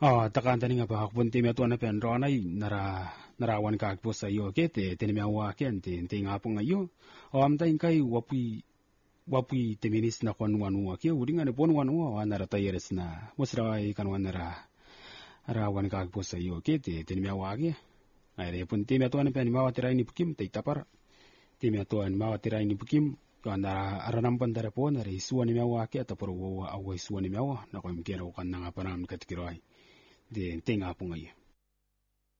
Takanta ni nga pa hakpun ti meto na pen ronay narawan ka po sa iyo ke te tinimiawa ken te nga po ngayo amtain kai wapi teminis na konwanwa ke udinga ne ponwanwa nara tayeres na musrawai kanwan rawan ka po sa iyo ke te tinimiawa ke ay pun ti meto na pen mawatiray ni pukim te tapar ti meto an mawatiray ni pukim kana aranam pandara po na isuan ni mewa ke taparo away suan ni mewa na ko mkera kan nga panam katikiray de tenga po ngayon.